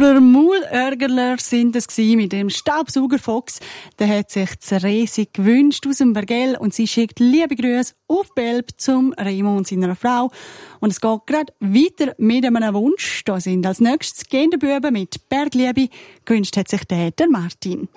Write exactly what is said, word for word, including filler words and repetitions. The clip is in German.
Churer Maulärgerler sind es gewesen mit dem Staubsaugerfox. Der hat sich Therese gewünscht aus dem Bergell und sie schickt liebe Grüße auf Belp zum Remo und seiner Frau. Und es geht gerade weiter mit einem Wunsch. Da sind als nächstes Kinderbuben mit Bergliebe. Gewünscht hat sich der, der Martin.